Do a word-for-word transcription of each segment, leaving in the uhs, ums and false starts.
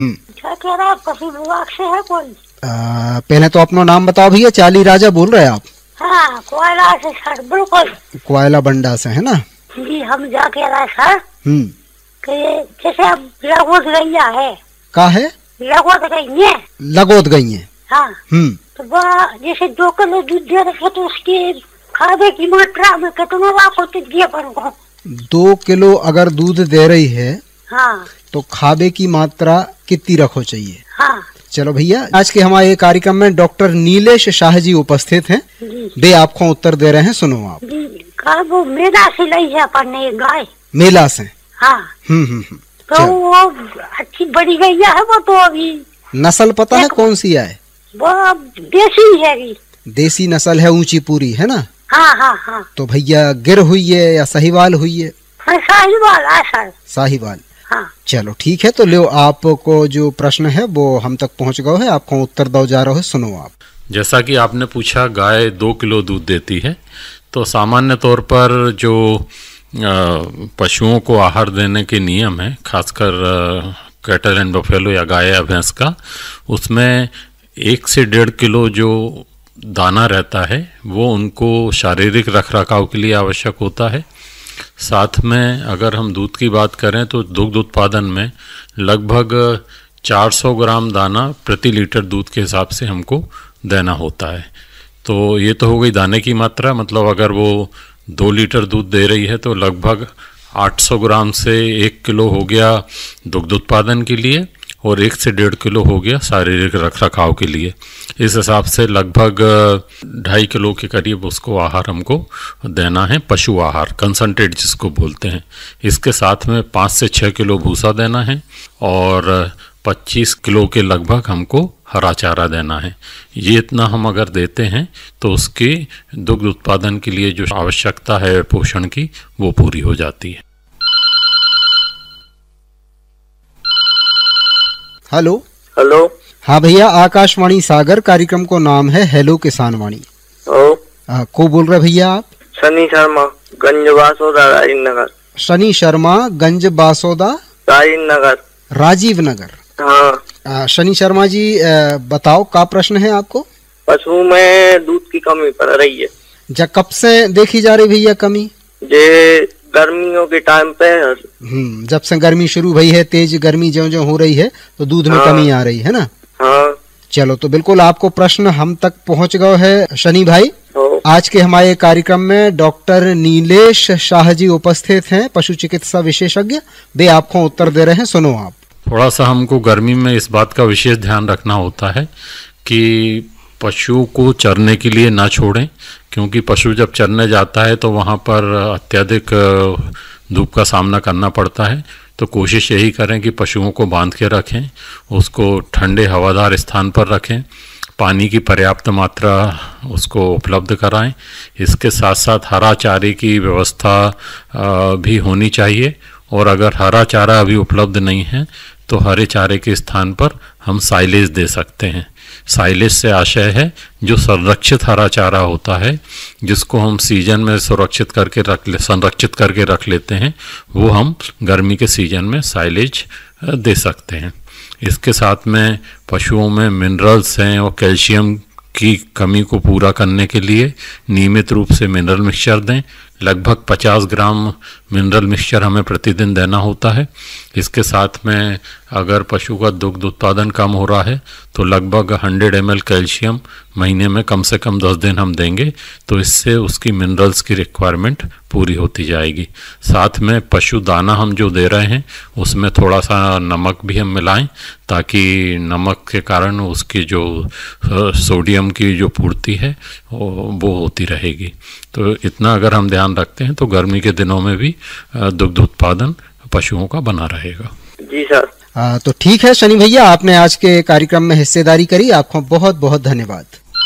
क्या कह रहा है, पशु विभाग से है कोई? आ, पहले तो अपना नाम बताओ भैया। चाली राजा बोल रहे हैं आप? हाँ, कोयला से सर, बिल्कुल कोयला बंडा से है ना जी। हम जा कह रहे हैं सर हम्म कि जैसे अब लगोत गैया है, का है लगोत गई है, लगोत गई है। हाँ, हम्म तो वह जैसे दो किलो दूध दे रखे तो उसकी खाने की मात्रा में कितना लाखों दिए पड़ेगा? दो किलो अगर दूध दे रही है हाँ तो खाबे की मात्रा कितनी रखो चाहिए? हाँ चलो भैया, आज के हमारे कार्यक्रम में डॉक्टर नीलेश शाह जी उपस्थित हैं। जी वे आपको उत्तर दे रहे हैं, सुनो आप। जी। कल वो मेला से लाई है अपन ने गाय, मेला से? हाँ। हम्म हम्म हम्म। तो चलो। वो अच्छी बड़ी गैया है वो, तो अभी नस्ल पता है कौन सी है? वो देसी है। देसी नस्ल है, ऊंची पूरी है ना? हाँ हाँ हाँ। तो भैया गिर हुई है या साहिवाल हुई है? साहिवाल है सर। साहिवाल। हाँ। चलो ठीक है, तो लो आपको जो प्रश्न है वो हम तक पहुंच गए है, आपको उत्तर दो जा रहा है, सुनो आप। जैसा कि आपने पूछा गाय दो किलो दूध देती है, तो सामान्य तौर पर जो पशुओं को आहार देने के नियम है, खासकर कैटल एंड बफेलो या गाय या भैंस का, उसमें एक से डेढ़ किलो जो दाना रहता है वो उनको शारीरिक रखरखाव के लिए आवश्यक होता है। साथ में अगर हम दूध की बात करें तो दुग्ध उत्पादन में लगभग चार सौ ग्राम दाना प्रति लीटर दूध के हिसाब से हमको देना होता है। तो ये तो हो गई दाने की मात्रा, मतलब अगर वो दो लीटर दूध दे रही है तो लगभग आठ सौ ग्राम से एक किलो हो गया दुग्ध उत्पादन के लिए, और एक से डेढ़ किलो हो गया शारीरिक रखरखाव के लिए। इस हिसाब से लगभग ढाई किलो के करीब उसको आहार हमको देना है, पशु आहार कंसंट्रेट जिसको बोलते हैं। इसके साथ में पाँच से छः किलो भूसा देना है और पच्चीस किलो के लगभग हमको हरा चारा देना है। ये इतना हम अगर देते हैं तो उसके दुग्ध उत्पादन के लिए जो आवश्यकता है पोषण की, वो पूरी हो जाती है। Hello hello. हाँ भैया, आकाशवाणी सागर कार्यक्रम को नाम है हेलो किसान वाणी। ओ आ, को बोल रहे भैया आप? शनि शर्मा, गंज बासोदा, राजीव नगर। शनि शर्मा, गंज बासोदा, राजीव नगर। राजीव नगर। हाँ। आ, शनि शर्मा जी, आ, बताओ क्या प्रश्न है आपको? पशु में दूध की कमी पड़ रही है। जब कब से देखी जा रही भैया कमी? जे गर्मियों के टाइम पे। हम्म जब से गर्मी शुरू हुई है, तेज गर्मी जो जो हो रही है तो दूध में हाँ। कमी आ रही है ना? हाँ। चलो, तो बिल्कुल आपको प्रश्न हम तक पहुंच गए है शनि भाई। आज के हमारे कार्यक्रम में डॉक्टर नीलेश शाह जी उपस्थित हैं, पशु चिकित्सा विशेषज्ञ। वे आपको उत्तर दे रहे हैं, सुनो आप। थोड़ा सा हमको गर्मी में इस बात का विशेष ध्यान रखना होता है कि पशुओं को चरने के लिए ना छोड़ें, क्योंकि पशु जब चरने जाता है तो वहाँ पर अत्यधिक धूप का सामना करना पड़ता है। तो कोशिश यही करें कि पशुओं को बांध के रखें, उसको ठंडे हवादार स्थान पर रखें, पानी की पर्याप्त मात्रा उसको उपलब्ध कराएं। इसके साथ साथ हरा चारे की व्यवस्था भी होनी चाहिए, और अगर हरा चारा अभी उपलब्ध नहीं है तो हरे चारे के स्थान पर हम साइलेज दे सकते हैं। साइलेज से आशय है जो संरक्षित हरा चारा होता है, जिसको हम सीजन में सुरक्षित करके रख ले संरक्षित करके रख लेते हैं, वो हम गर्मी के सीजन में साइलेज दे सकते हैं। इसके साथ में पशुओं में मिनरल्स हैं और कैल्शियम की कमी को पूरा करने के लिए नियमित रूप से मिनरल मिक्सचर दें। लगभग पचास ग्राम मिनरल मिक्सचर हमें प्रतिदिन देना होता है। इसके साथ में अगर पशु का दुग्ध उत्पादन कम हो रहा है तो लगभग सौ एम एल कैल्शियम महीने में कम से कम दस दिन हम देंगे, तो इससे उसकी मिनरल्स की रिक्वायरमेंट पूरी होती जाएगी। साथ में पशु दाना हम जो दे रहे हैं उसमें थोड़ा सा नमक भी हम मिलाएं, ताकि नमक के कारण उसकी जो सोडियम की जो पूर्ति है वो होती रहेगी। तो इतना अगर हम ध्यान रखते हैं तो गर्मी के दिनों में भी दुग्ध उत्पादन पशुओं का बना रहेगा। जी सर। आ, तो ठीक है शनि भैया, आपने आज के कार्यक्रम में हिस्सेदारी करी, आपको बहुत बहुत धन्यवाद।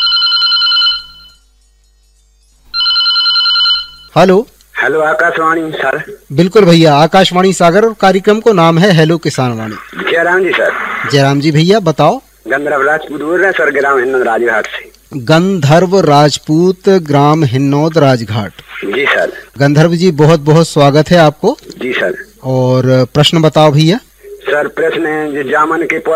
Hello hello Akashvani sir. बिल्कुल भैया, आकाशवाणी सागर और कार्यक्रम को नाम है हेलो किसान वाणी। जयराम जी सर। जयराम जी भैया, बताओ। गंधर्व राजपूत बोल रहे हैं सर, ग्राम हिन्नौद राजघाट से। गंधर्व राजपूत, ग्राम हिन्नौद राजघाट। जी सर। गंधर्व जी, बहुत बहुत स्वागत है आपको। जी सर। और प्रश्न बताओ भैया। सर प्रश्न है जो जामन के